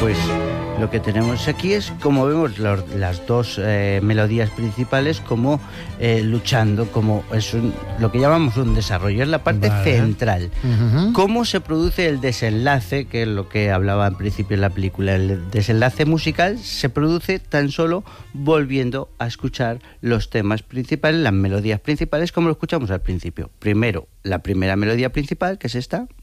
pues lo que tenemos aquí es, como vemos, las dos melodías principales como luchando, como es lo que llamamos un desarrollo, es la parte central. ¿Cómo se produce el desenlace? Que es lo que hablaba al principio de la película. El desenlace musical se produce tan solo volviendo a escuchar los temas principales, las melodías principales, como lo escuchamos al principio. Primero, la primera melodía principal, que es esta.